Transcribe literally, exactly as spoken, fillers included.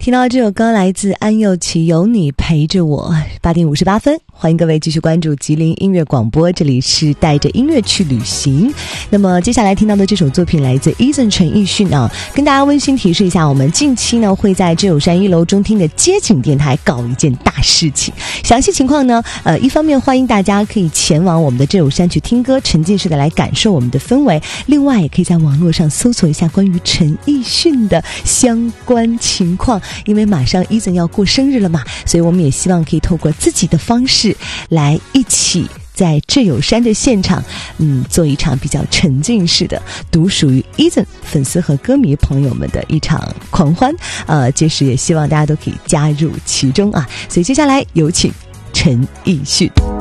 听到这首歌来自安又琪，有你陪着我。八点五十八分，欢迎各位继续关注吉林音乐广播，这里是带着音乐去旅行。那么接下来听到的这首作品来自 Eason 陈奕迅啊，跟大家温馨提示一下，我们近期呢会在知友山一楼中厅的街景电台搞一件大事情。详细情况呢，呃，一方面欢迎大家可以前往我们的知友山去听歌，沉浸式的来感受我们的氛围。另外，也可以在网络上搜索一下关于陈奕迅的相关情况。因为马上 Eason 要过生日了嘛，所以我们也希望可以透过自己的方式来一起在知友山的现场，嗯，做一场比较沉浸式的独属于 Eason 粉丝和歌迷朋友们的一场狂欢。呃，届时也希望大家都可以加入其中啊。所以接下来有请陈奕迅。